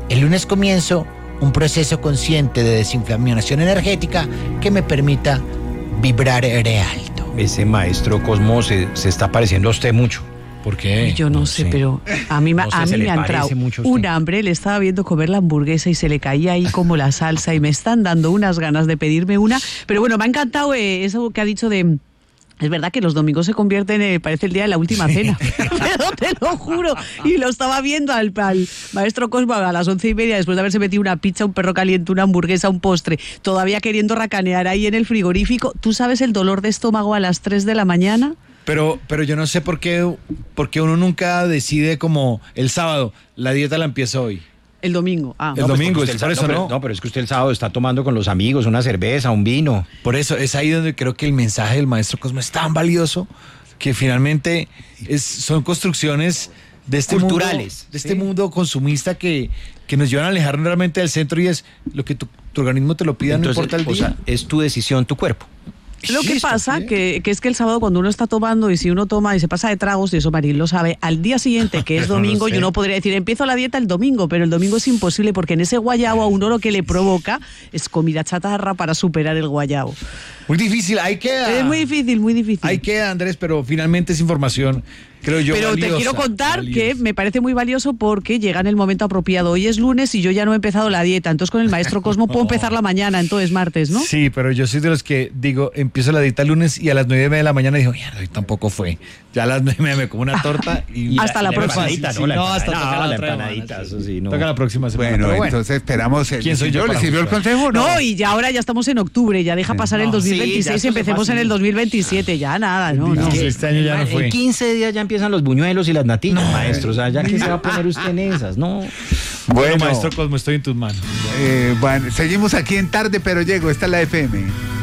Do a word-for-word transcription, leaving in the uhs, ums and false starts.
El lunes comienzo un proceso consciente de desinflamación energética que me permita vibrar alto. Ese maestro Cosmo se, se está pareciendo a usted mucho. ¿Por qué? Yo no, no sé, sé, pero a mí, no sé, a mí me ha entrado un hambre, le estaba viendo comer la hamburguesa y se le caía ahí como la salsa y me están dando unas ganas de pedirme una. Pero bueno, me ha encantado eh, eso que ha dicho de... Es verdad que los domingos se convierten, eh, parece el día de la última cena, pero te lo juro. Y lo estaba viendo al, al maestro Cosmo a las once y media, después de haberse metido una pizza, un perro caliente, una hamburguesa, un postre, todavía queriendo racanear ahí en el frigorífico. ¿Tú sabes el dolor de estómago a las tres de la mañana? Pero, pero yo no sé por qué, por qué uno nunca decide como el sábado, la dieta la empiezo hoy. El domingo, ah. El no, domingo, pues es por eso, no, ¿no? Pero, no, pero es que usted el sábado está tomando con los amigos una cerveza, un vino. Por eso, es ahí donde creo que el mensaje del maestro Cosmo es tan valioso que finalmente es, son construcciones de este culturales, mundo, de este sí. mundo consumista que, que nos llevan a alejarnos realmente del centro y es lo que tu, tu organismo te lo pida, entonces, no importa el o día. Sea, es tu decisión, tu cuerpo. Lo que pasa, que, que es que el sábado cuando uno está tomando y si uno toma y se pasa de tragos, y eso Marín lo sabe, al día siguiente, que es domingo, y uno podría decir, empiezo la dieta el domingo, pero el domingo es imposible porque en ese guayabo a uno lo que le provoca es comida chatarra para superar el guayabo. Muy difícil, ahí queda. Es muy difícil, muy difícil. Ahí queda, Andrés, pero finalmente es información, creo yo, Pero valiosa, te quiero contar valiosa. que me parece muy valioso porque llega en el momento apropiado. Hoy es lunes y yo ya no he empezado la dieta, entonces con el maestro Cosmo puedo empezar la mañana, entonces martes, ¿no? Sí, pero yo soy de los que digo, empiezo la dieta el lunes y a las nueve y media de la mañana digo, mierda, hoy tampoco fue. Ya a las nueve y media me como una torta y... y hasta la, la próxima. Sí, sí, no, no, hasta no, toca la, la empanadita, eso sí, no. Toca la próxima semana. Bueno, bueno, entonces esperamos... El, ¿quién soy yo? ¿Le sirvió el consejo? No, no, y ya ahora ya estamos en octubre, ya deja pasar no, el dos mil veintiséis sí, y empecemos en el dos mil veintisiete, ya nada, no, no. Es que este año ya no fue. En quince días ya empiezan los buñuelos y las natillas, no, maestro, o sea, ya que se va a poner usted en esas, ¿no? Bueno, maestro Cosmo, estoy en tus manos. Eh, bueno, seguimos aquí en Tarde, pero llego, esta es la F M.